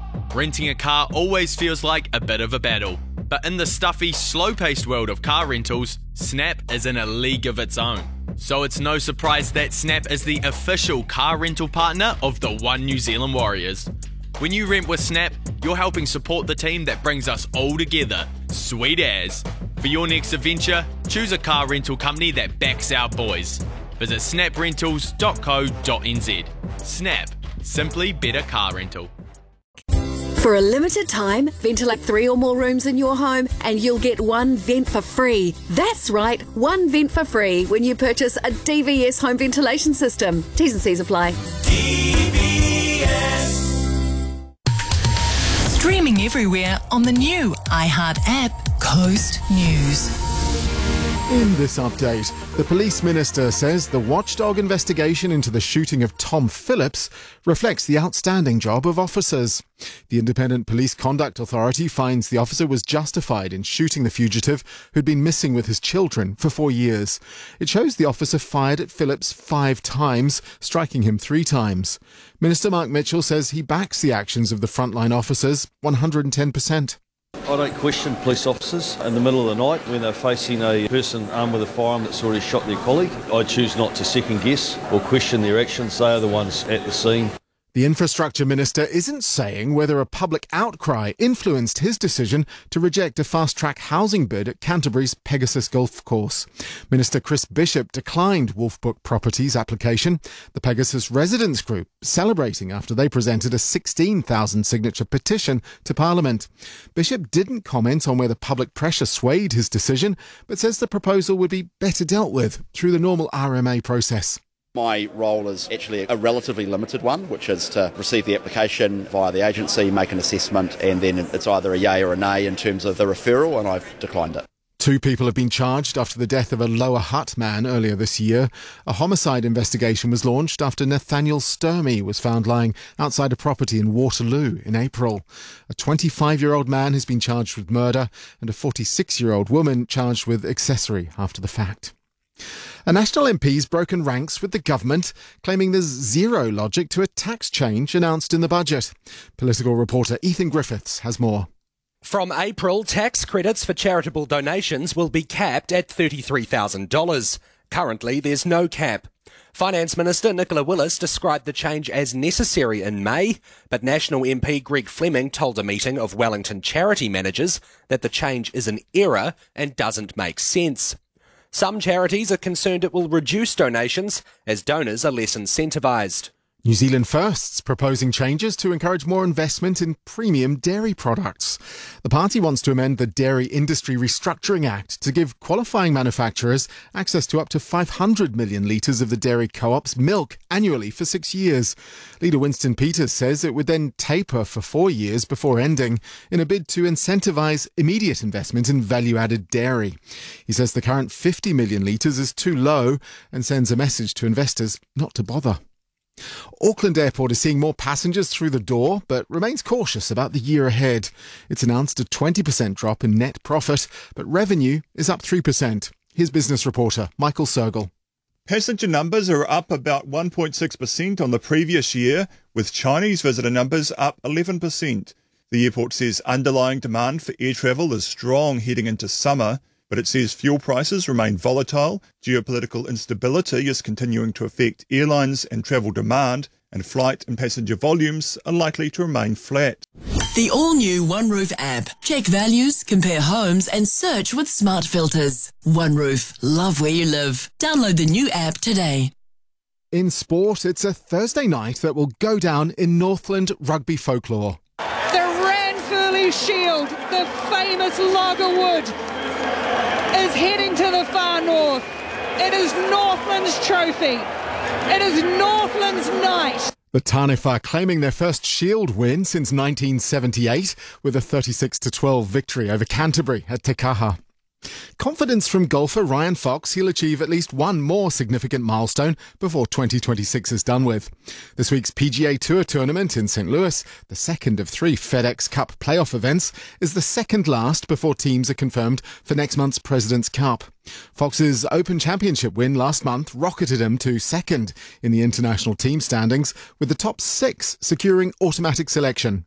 Renting a car always feels like a bit of a battle, but in the stuffy, slow-paced world of car rentals, Snap is in a league of its own. So it's no surprise that Snap is the official car rental partner of the One New Zealand Warriors. When you rent with Snap, you're helping support the team that brings us all together. Sweet as. For your next adventure, choose a car rental company that backs our boys. Visit snaprentals.co.nz. Snap. Simply better car rental. For a limited time, ventilate 3 or more rooms in your home and you'll get one vent for free. That's right, one vent for free when you purchase a DVS home ventilation system. T's and C's apply. DVS. Streaming everywhere on the new iHeart app, Coast News. In this update, the police minister says the watchdog investigation into the shooting of Tom Phillips reflects the outstanding job of officers. The Independent Police Conduct Authority finds the officer was justified in shooting the fugitive who'd been missing with his children for 4 years. It shows the officer fired at Phillips 5 times, striking him 3 times. Minister Mark Mitchell says he backs the actions of the frontline officers 110%. I don't question police officers in the middle of the night when they're facing a person armed with a firearm that's already shot their colleague. I choose not to second guess or question their actions. They are the ones at the scene. The Infrastructure Minister isn't saying whether a public outcry influenced his decision to reject a fast-track housing bid at Canterbury's Pegasus Golf Course. Minister Chris Bishop declined Wolfbrook Properties' application. The Pegasus Residents Group celebrating after they presented a 16,000 signature petition to Parliament. Bishop didn't comment on whether public pressure swayed his decision, but says the proposal would be better dealt with through the normal RMA process. My role is actually a relatively limited one, which is to receive the application via the agency, make an assessment, and then it's either a yay or a nay in terms of the referral, and I've declined it. 2 people have been charged after the death of a Lower Hutt man earlier this year. A homicide investigation was launched after Nathaniel Sturmey was found lying outside a property in Waterloo in April. A 25-year-old man has been charged with murder and a 46-year-old woman charged with accessory after the fact. A National MP's broken ranks with the government, claiming there's zero logic to a tax change announced in the budget. Political reporter Ethan Griffiths has more. From April, tax credits for charitable donations will be capped at $33,000. Currently, there's no cap. Finance Minister Nicola Willis described the change as necessary in May, but National MP Greg Fleming told a meeting of Wellington charity managers that the change is an error and doesn't make sense. Some charities are concerned it will reduce donations as donors are less incentivised. New Zealand First's proposing changes to encourage more investment in premium dairy products. The party wants to amend the Dairy Industry Restructuring Act to give qualifying manufacturers access to up to 500 million litres of the dairy co-op's milk annually for 6 years. Leader Winston Peters says it would then taper for 4 years before ending in a bid to incentivise immediate investment in value-added dairy. He says the current 50 million litres is too low and sends a message to investors not to bother. Auckland Airport is seeing more passengers through the door, but remains cautious about the year ahead. It's announced a 20% drop in net profit, but revenue is up 3%. Here's business reporter Michael Sergel. Passenger numbers are up about 1.6% on the previous year, with Chinese visitor numbers up 11%. The airport says underlying demand for air travel is strong heading into summer, but it says fuel prices remain volatile, geopolitical instability is continuing to affect airlines and travel demand, and flight and passenger volumes are likely to remain flat. The all-new OneRoof app. Check values, compare homes and search with smart filters. OneRoof. Love where you live. Download the new app today. In sport, it's a Thursday night that will go down in Northland rugby folklore. The Ranfurly Shield, the famous Loggerwood, is heading to the far north. It is Northland's trophy. It is Northland's night. The Taniwha claiming their first Shield win since 1978 with a 36-12 victory over Canterbury at Te Kaha. Confidence from golfer Ryan Fox he'll achieve at least one more significant milestone before 2026 is done with. This week's PGA Tour tournament in St. Louis, the second of 3 FedEx Cup playoff events, is the second last before teams are confirmed for next month's President's Cup. Fox's Open Championship win last month rocketed him to second in the international team standings, with the top 6 securing automatic selection.